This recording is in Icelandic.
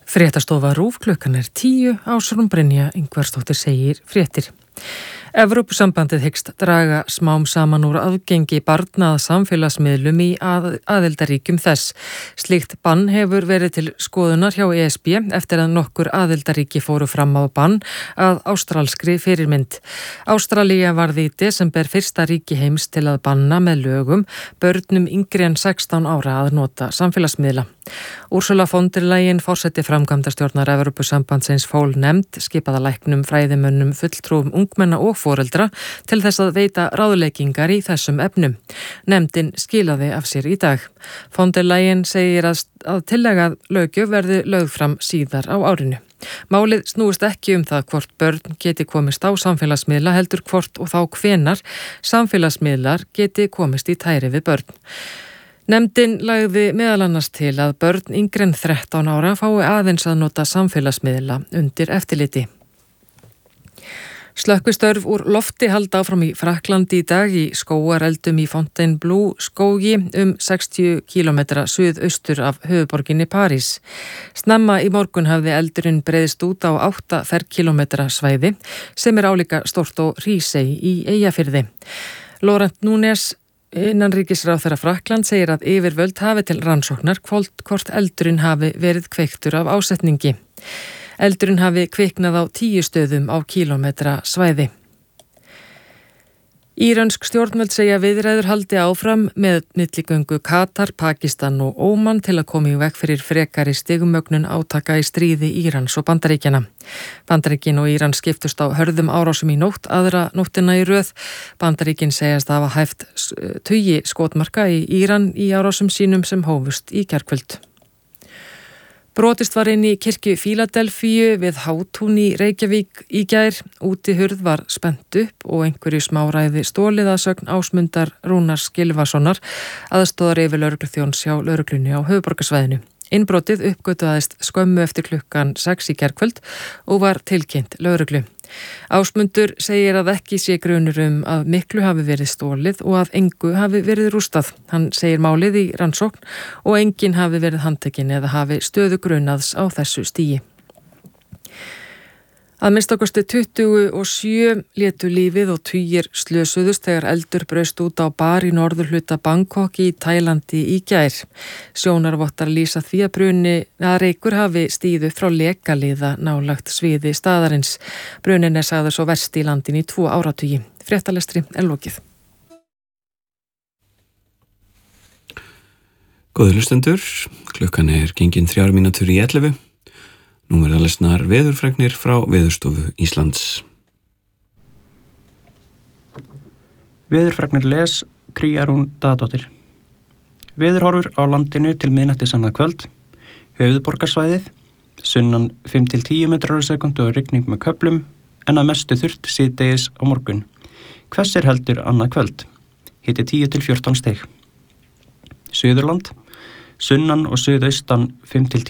Fréttastofa RÚV klukkan 10 Ásrún Brynja Ingvarsdóttir segir fréttir. Evrópusambandið hyggst draga smám saman úr aðgengi barna að samfélagsmiðlum í aðildarríkjum þess. Slíkt bann hefur verið til skoðunar hjá ESB eftir að nokkur aðildarríki fóru fram á bann að ástralskri fyrirmynd. Ástralía varð í desember fyrsta ríki heims til að banna með lögum börnum yngri en 16 ára að nota samfélagsmiðla. Ursula von der Leyen, forseti framkvæmdastjórnar Evrópusambandsins, fól nefnd skipaða læknum, fræðimönnum, fulltrúum ungmenna og foreldra til þess að veita ráðleggingar í þessum efnum. Nefndin skilaði af sér í dag. Von der Leyen segir að tillegað löggjöf verði lögð fram síðar á árinu. Málið snúist ekki það hvort börn geti komist á samfélagsmiðla, heldur hvort og þá hvenar samfélagsmiðlar geti komist í tæri við börn. Nefndin lagði meðal annars til að börn yngri en 13 ára fái aðeins að nota samfélagsmiðla undir eftirliti. Slökkvistörf úr lofti halda áfram í Frakklandi í dag í skógareldum í Fontainebleau skógi 60 km suðaustur af höfuðborginni París. Snemma í morgun hafði eldurinn breiðst út á 8 ferkilometra svæði sem álíka stórt og Hrísey í Eyjafirði. Laurent Núñez, innanríkisráðherra Frakkland, segir að yfirvöld hafi til rannsóknar hvort eldurinn hafi verið kveiktur af ásetningi. Eldurinn hafi kviknað á 10 stöðum á kílómetra svæði. Írönsk stjórnvöld segja viðræður haldi áfram með milligöngu Katar, Pakistan og Óman til að koma í veg fyrir frekari stigmögnun átaka í stríði Írans og Bandaríkjanna. Bandaríkin og Íran skiptust á hörðum árásum í nótt, aðra nóttina í röð. Bandaríkin segjast að hafa hæft tugi skotmarka í Íran í árásum sínum sem hófust í gærkvöld. Brotist var inn í kirkju Fíladelfíu við Hátún í Reykjavík í gær. Útihurð var spennt upp og einhverju smáræði stólið að sögn Ásmundar Rúnars Gylfasonar, aðstoðar yfirlögregluþjóns hjá lögreglunni á höfuðborgarsvæðinu. Innbrotið uppgötvaðist skömmu eftir klukkan 6 í gærkvöld og var tilkynnt lögreglu. Ásmundur segir að ekki sé grunur að miklu hafi verið stólið og að engu hafi verið rústað. Hann segir málið í rannsókn og enginn hafi verið handtekinn eða hafi stöðu grunaðs á þessu stigi. Að minnstakosti 27 létu lífið og tugir slösuðust þegar eldur braust út á bar í norðurhluta Bangkok í Tælandi í gær. Sjónarvottar lýsa því að reykur hafi stíðu frá lekaliða nálagt sviði staðarins. Brunin sagður svo verst í landin í 2 áratugi. Fréttalestri lokið. Góðir hlustendur, klukkan gengin 3 mínútur í 11. Nú lesnar veðurfregnir frá Veðurstofu Íslands. Veðurfregnir les Kríarún Daðadóttir. Veðurhorfur á landinu til miðnættis annað kvöld. Höfuðborgarsvæðið, sunnan 5-10 metrar á sekúndu og rigning með köflum, en að mestu þurrt síðdegis á morgun. Hvessir heldur annað kvöld. Hiti 10-14 stig. Suðurland, sunnan og suðaustan 5-10